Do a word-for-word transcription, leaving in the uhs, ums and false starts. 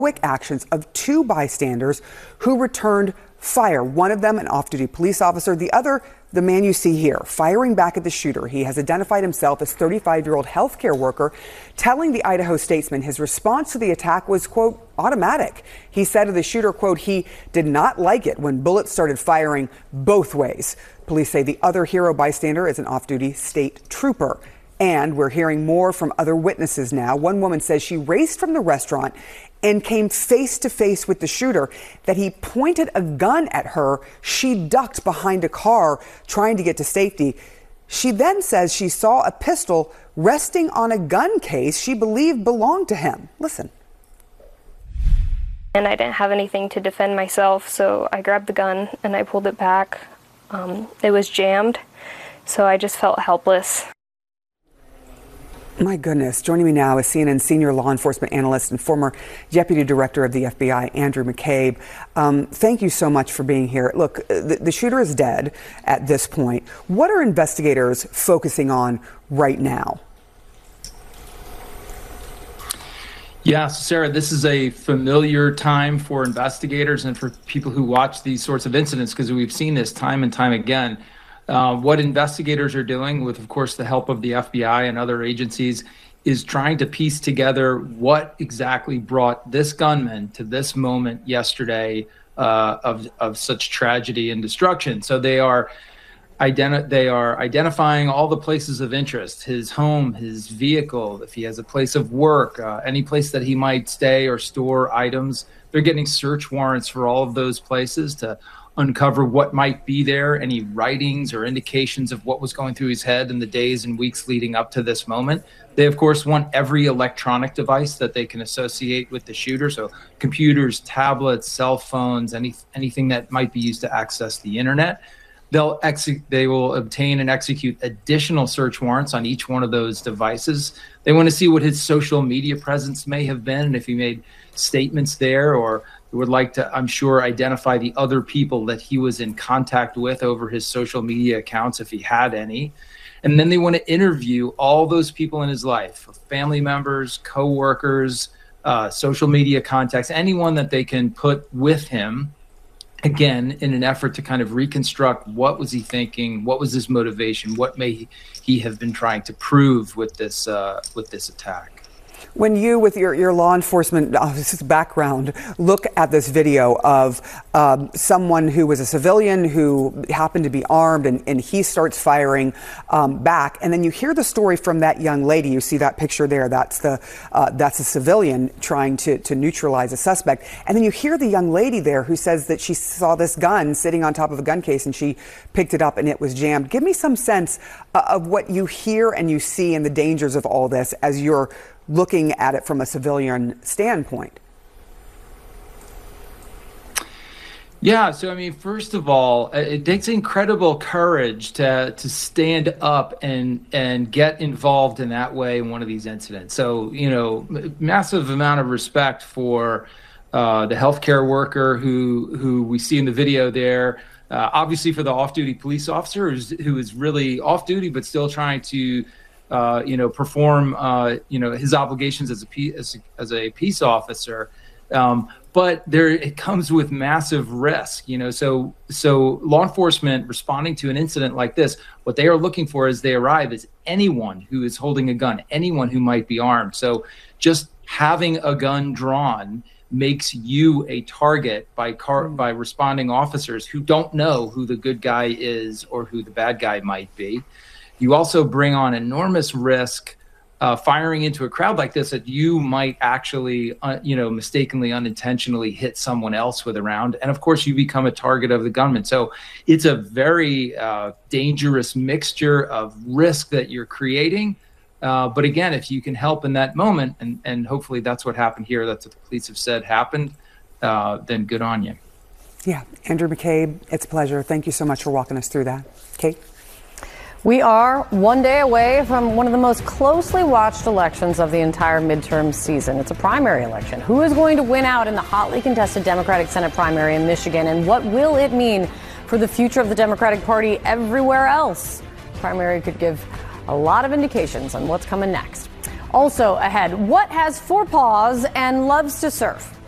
quick actions of two bystanders who returned fire. One of them, an off-duty police officer, the other, the man you see here, firing back at the shooter. He has identified himself as thirty-five-year-old healthcare worker, telling the Idaho Statesman his response to the attack was, quote, automatic. He said to the shooter, quote, he did not like it when bullets started firing both ways. Police say the other hero bystander is an off-duty state trooper. And we're hearing more from other witnesses now. One woman says she raced from the restaurant and came face to face with the shooter, that he pointed a gun at her. She ducked behind a car trying to get to safety. She then says she saw a pistol resting on a gun case she believed belonged to him. Listen. And I didn't have anything to defend myself, so I grabbed the gun and I pulled it back. Um, it was jammed, so I just felt helpless. My goodness. Joining me now is C N N senior law enforcement analyst and former deputy director of the F B I, Andrew McCabe. Um, thank you so much for being here. Look, the, the shooter is dead at this point. What are investigators focusing on right now? Yeah, so Sarah, this is a familiar time for investigators and for people who watch these sorts of incidents, because we've seen this time and time again. Uh, what investigators are doing, with, of course, the help of the F B I and other agencies, is trying to piece together what exactly brought this gunman to this moment yesterday uh, of of such tragedy and destruction. So they are identi- they are identifying all the places of interest: his home, his vehicle, if he has a place of work, uh, any place that he might stay or store items. They're getting search warrants for all of those places to uncover what might be there, any writings or indications of what was going through his head in the days and weeks leading up to this moment. They, of course, want every electronic device that they can associate with the shooter. So computers, tablets, cell phones, any, anything that might be used to access the internet. They'll exe- they will obtain and execute additional search warrants on each one of those devices. They want to see what his social media presence may have been, and if he made statements there, or would like to, I'm sure, identify the other people that he was in contact with over his social media accounts, if he had any. And then they want to interview all those people in his life, family members, coworkers, uh, social media contacts, anyone that they can put with him, again, in an effort to kind of reconstruct what was he thinking, what was his motivation, what may he have been trying to prove with this uh, with this attack. When you, with your, your law enforcement uh, background, look at this video of um, someone who was a civilian who happened to be armed, and, and he starts firing um, back, and then you hear the story from that young lady. You see that picture there. That's the uh, that's a civilian trying to, to neutralize a suspect. And then you hear the young lady there who says that she saw this gun sitting on top of a gun case and she picked it up and it was jammed. Give me some sense uh, of what you hear and you see and the dangers of all this as you're looking at it from a civilian standpoint. Yeah, so I mean, first of all, it takes incredible courage to to stand up and and get involved in that way in one of these incidents. So, you know, massive amount of respect for uh, the healthcare worker who who we see in the video there. Uh, obviously, for the off-duty police officer who's, who is really off-duty but still trying to Uh, you know, perform, uh, you know, his obligations as a pe- as, as a peace officer, um, but there it comes with massive risk. You know, so so law enforcement responding to an incident like this, what they are looking for as they arrive is anyone who is holding a gun, anyone who might be armed. So just having a gun drawn makes you a target by car by responding officers who don't know who the good guy is or who the bad guy might be. You also bring on enormous risk uh, firing into a crowd like this, that you might actually, uh, you know, mistakenly, unintentionally hit someone else with a round. And of course, you become a target of the gunman. So it's a very uh, dangerous mixture of risk that you're creating. Uh, but again, if you can help in that moment, and, and hopefully that's what happened here, that's what the police have said happened, uh, then good on you. Yeah. Andrew McCabe, it's a pleasure. Thank you so much for walking us through that. Kate? We are one day away from one of the most closely watched elections of the entire midterm season. It's a primary election. Who is going to win out in the hotly contested Democratic Senate primary in Michigan, and what will it mean for the future of the Democratic Party everywhere else? The primary could give a lot of indications on what's coming next. Also ahead, what has four paws and loves to surf?